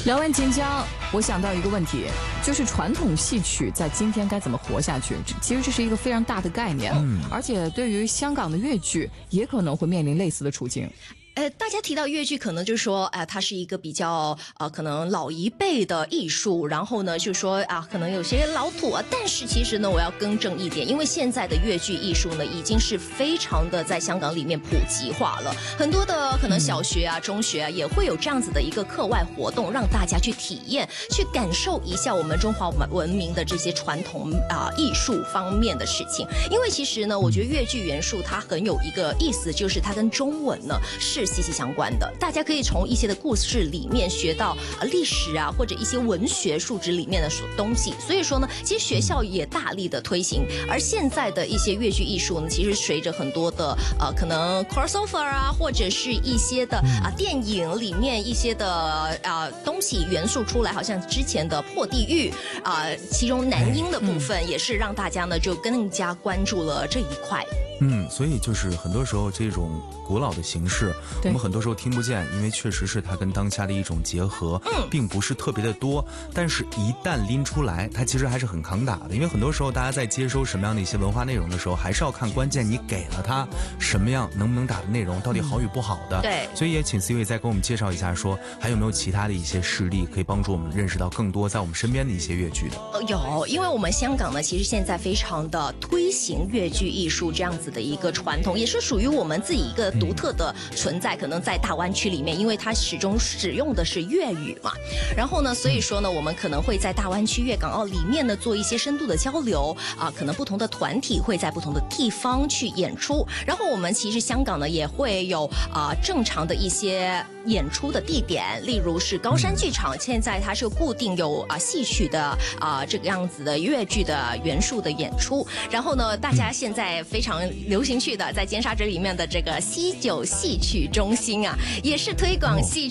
聊完晋江，我想到一个问题，就是传统戏曲在今天该怎么活下去？其实这是一个非常大的概念，而且对于香港的粤剧也可能会面临类似的处境。 大家提到粤剧，可能就是说，它是一个比较可能老一辈的艺术，然后呢，就说可能有些老土啊。但是其实呢，我要更正一点，因为现在的粤剧艺术呢，已经是非常的在香港里面普及化了，很多的可能小学啊、中学啊，也会有这样子的一个课外活动，让大家去体验、去感受一下我们中华文明的这些传统艺术方面的事情。因为其实呢，我觉得粤剧元素它很有一个意思，就是它跟中文呢是息息相关的，大家可以从一些的故事里面学到历史啊，或者一些文学数值里面的东西。所以说呢，其实学校也大力的推行，而现在的一些粤剧艺术呢，其实随着很多的可能 crossover 啊，或者是一些的电影里面一些的东西元素出来，好像之前的破地狱其中男音的部分也是让大家呢就更加关注了这一块。 所以就是很多时候这种古老的形式，我们很多时候听不见，因为确实是它跟当下的一种结合，并不是特别的多。但是一旦拎出来，它其实还是很扛打的。因为很多时候大家在接收什么样的一些文化内容的时候，还是要看关键你给了它什么样能不能打的内容，到底好与不好的。 对， 所以也请 C 位再给我们介绍一下，说还有没有其他的一些事例可以帮助我们认识到更多在我们身边的一些粤剧的？ 有，因为我们香港呢，其实现在非常的推行粤剧艺术这样子的一个传统，也是属于我们自己一个独特的存在，可能在大湾区里面，因为它始终使用的是粤语嘛。然后呢，所以说呢，我们可能会在大湾区粤港澳里面呢做一些深度的交流可能不同的团体会在不同的地方去演出。然后我们其实香港呢也会有正常的一些演出的地点，例如是高山剧场，现在它是固定有戏曲的这个样子的粤剧的元素的演出。然后呢，大家现在非常流行去的，在尖沙咀里面的这个西九戏曲中心也是推广戏